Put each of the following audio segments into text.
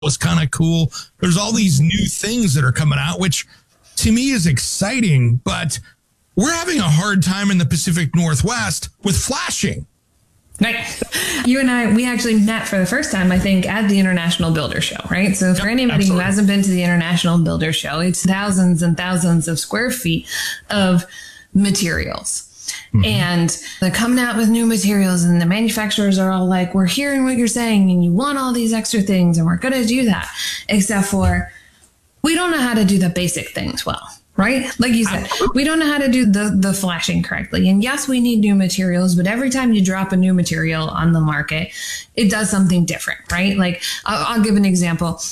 was kind of cool. There's all these new things that are coming out, which to me is exciting, but we're having a hard time in the Pacific Northwest with flashing. Right. You and I, we actually met for the first time, I think, at the International Builder Show, right? So for anybody who hasn't been to the International Builder Show, it's thousands and thousands of square feet of materials. Mm-hmm. And they're coming out with new materials, and the manufacturers are all like, we're hearing what you're saying and you want all these extra things and we're going to do that, except for we don't know how to do the basic things well. Right? Like you said, we don't know how to do the flashing correctly. And yes, we need new materials, but every time you drop a new material on the market, it does something different, right? Like I'll give an example.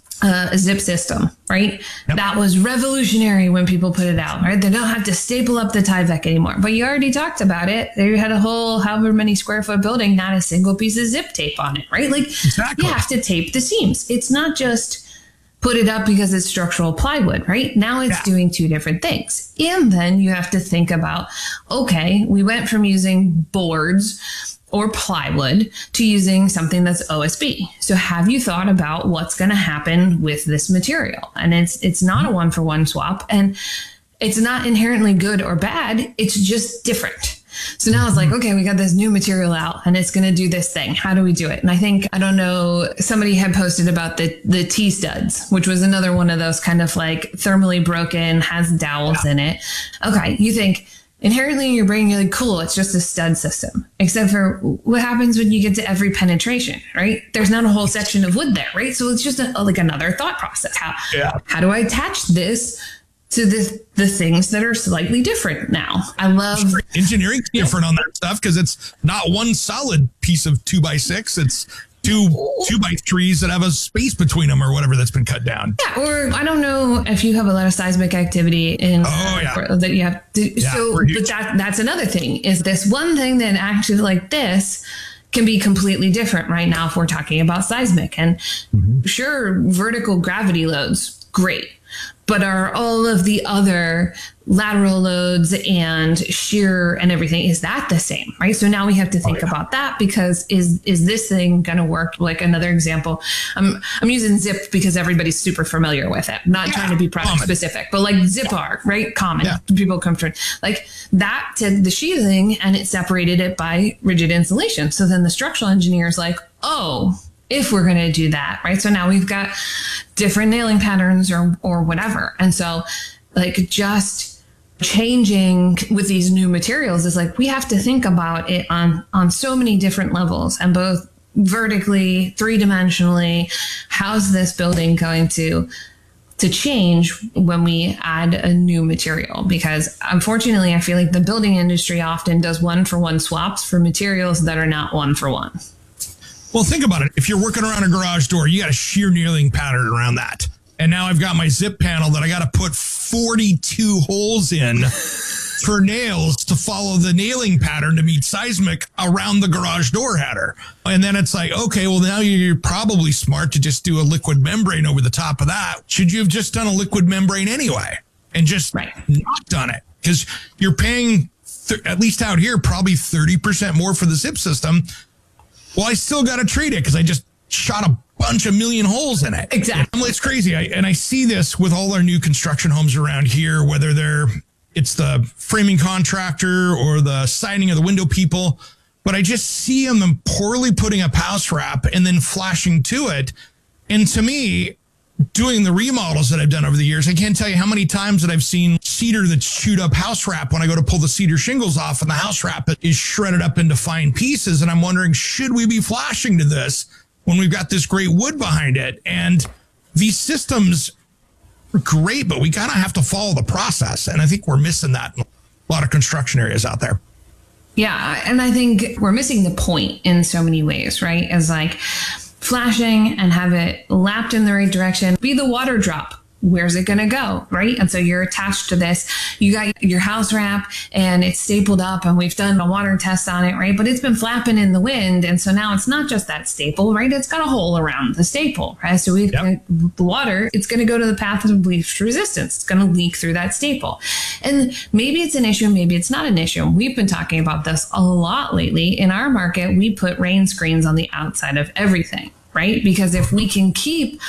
A zip system, right? Yep. That was revolutionary when people put it out, right? They don't have to staple up the Tyvek anymore. But you already talked about it. They had a whole however many square foot building, not a single piece of zip tape on it, right? Like exactly. You have to tape the seams. It's not just put it up because it's structural plywood, right? Now it's doing two different things. And then you have to think about, okay, we went from using boards or plywood to using something that's OSB. So have you thought about what's going to happen with this material? And it's not a one-for-one swap, and it's not inherently good or bad. It's just different. So now it's like, okay, we got this new material out and it's going to do this thing. How do we do it? And I think, I don't know, somebody had posted about the T-studs, which was another one of those kind of like thermally broken, has dowels in it. Okay, you think inherently in your brain, you're like, cool, it's just a stud system. Except for what happens when you get to every penetration, right? There's not a whole section of wood there, right? So it's just like another thought process. How do I attach this to the things that are slightly different now? I love engineering different on that stuff because it's not one solid piece of 2x6. It's two 2x3s that have a space between them or whatever that's been cut down. Yeah, or I don't know if you have a lot of seismic activity in that you have to. Yeah, so, but that's another thing. Is this one thing that actually like this can be completely different right now if we're talking about seismic? And sure, vertical gravity loads, great. But are all of the other lateral loads and shear and everything, is that the same, right? So now we have to think about that, because is this thing going to work? Like another example, I'm using Zip because everybody's super familiar with it. I'm not trying to be product specific, but like Zip-R, right? Common. People come from like that to the sheathing, and it separated it by rigid insulation. So then the structural engineer is like, oh, if we're going to do that, right? So now we've got different nailing patterns or whatever. And so like just changing with these new materials is like, we have to think about it on so many different levels, and both vertically, three-dimensionally. How's this building going to change when we add a new material? Because unfortunately, I feel like the building industry often does one-for-one swaps for materials that are not one-for-one. Well, think about it. If you're working around a garage door, you got a shear nailing pattern around that. And now I've got my zip panel that I got to put 42 holes in for nails to follow the nailing pattern to meet seismic around the garage door header. And then it's like, okay, well, now you're probably smart to just do a liquid membrane over the top of that. Should you have just done a liquid membrane anyway and just not done it? Because you're paying, at least out here, probably 30% more for the zip system. Well, I still got to treat it because I just shot a bunch of million holes in it. Exactly. It's crazy. I see this with all our new construction homes around here, whether it's the framing contractor or the siding or the window people, but I just see them poorly putting up house wrap and then flashing to it. And to me, doing the remodels that I've done over the years, I can't tell you how many times that I've seen cedar that's chewed up house wrap when I go to pull the cedar shingles off, and the house wrap is shredded up into fine pieces. And I'm wondering, should we be flashing to this when we've got this great wood behind it? And these systems are great, but we kind of have to follow the process. And I think we're missing that in a lot of construction areas out there. Yeah. And I think we're missing the point in so many ways, right? As like flashing and have it lapped in the right direction, be the water drop. Where's it going to go? Right. And so you're attached to this. You got your house wrap and it's stapled up, and we've done a water test on it. Right. But it's been flapping in the wind. And so now it's not just that staple, right? It's got a hole around the staple. Right. So the water, it's going to go to the path of least resistance. It's going to leak through that staple. And maybe it's an issue. Maybe it's not an issue. We've been talking about this a lot lately. In our market, we put rain screens on the outside of everything. right? Because if we can keep